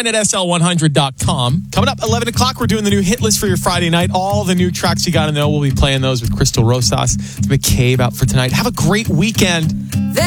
online at sl100.com. Coming up 11 o'clock, we're doing the new hit list for your Friday night. All the new tracks you got to know. We'll be playing those with Crystal Rosas. It's McCabe out for tonight. Have a great weekend.